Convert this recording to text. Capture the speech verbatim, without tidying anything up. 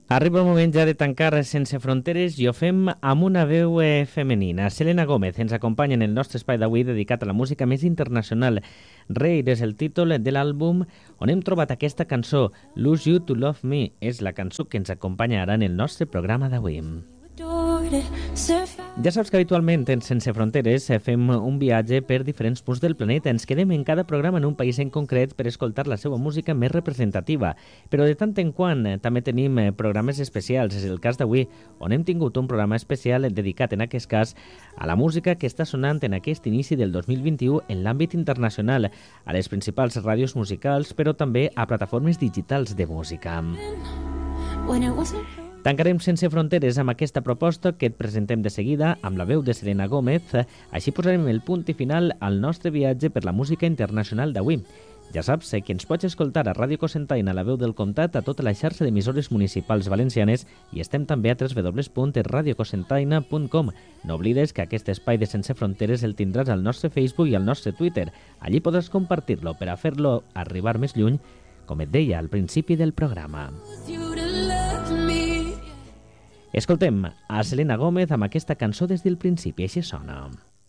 Arriba el moment ja de tancar Sense Fronteres i ho fem amb una veu eh, femenina. Selena Gómez ens acompanya en el nostre espai d'avui dedicat a la música més internacional. Raid és el títol de l'àlbum on hem trobat aquesta cançó, Lose You to Love Me. És la cançó que ens acompanya ara en el nostre programa d'avui. Ja saps que habitualment en Sense Fronteres fem un viatge per diferents punts del planeta. Ens quedem en cada programa en un país en concret per escoltar la seva música més representativa. Però de tant en quant també tenim programes especials. És el cas d'avui, on hem tingut un programa especial dedicat en aquest cas a la música que està sonant en aquest inici del dos mil vint-i-u en l'àmbit internacional, a les principals ràdios musicals, però també a plataformes digitals de música. Tancarem Sense Fronteres amb aquesta proposta que et presentem de seguida amb la veu de Selena Gómez. Així posarem el punt i final al nostre viatge per la música internacional d'avui. Ja saps que ens pots escoltar a Ràdio Cocentaina, la veu del comtat, a tota la xarxa d'emissores municipals valencianes i estem també a w w w punt radio cocentaina punt com. No oblides que aquest espai de Sense Fronteres el tindràs al nostre Facebook i al nostre Twitter. Allí podràs compartir-lo per a fer-lo arribar més lluny, com et deia al principi del programa. Escoltem a Selena Gómez amb aquesta cançó des del principi, així sona.